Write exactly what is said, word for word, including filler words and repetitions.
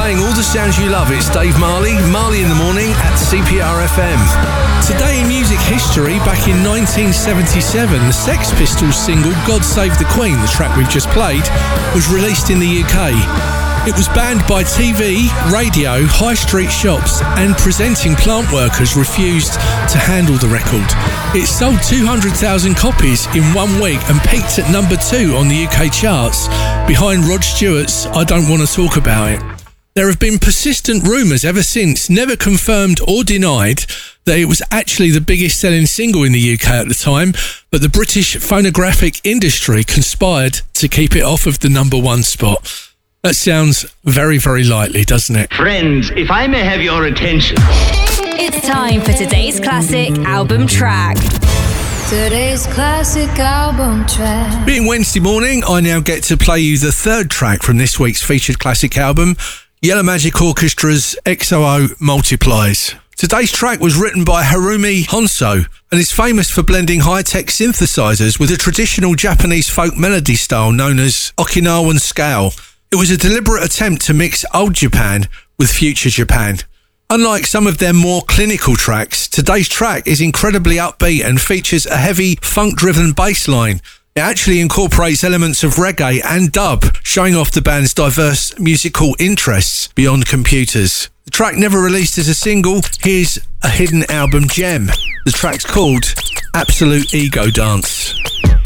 Playing all the sounds you love, it's Dave Marley, Marley in the Morning at C P R F M. Today in music history, back in nineteen seventy-seven, the Sex Pistols single God Save the Queen, the track we've just played, was released in the U K. It was banned by T V, radio, high street shops, and presenting plant workers refused to handle the record. It sold two hundred thousand copies in one week and peaked at number two on the U K charts, behind Rod Stewart's I Don't Want to Talk About It. There have been persistent rumours ever since, never confirmed or denied, that it was actually the biggest selling single in the U K at the time, but the British phonographic industry conspired to keep it off of the number one spot. That sounds very, very likely, doesn't it? Friends, if I may have your attention. It's time for today's classic album track. Today's classic album track. Being Wednesday morning, I now get to play you the third track from this week's featured classic album, Yellow Magic Orchestra's X O O Multiplies. Today's track was written by Harumi Honso and is famous for blending high-tech synthesizers with a traditional Japanese folk melody style known as Okinawan scale. It was a deliberate attempt to mix old Japan with future Japan. Unlike some of their more clinical tracks, today's track is incredibly upbeat and features a heavy funk-driven bass line. It actually incorporates elements of reggae and dub, showing off the band's diverse musical interests beyond computers. The track never released as a single. Here's a hidden album gem. The track's called Absolute Ego Dance.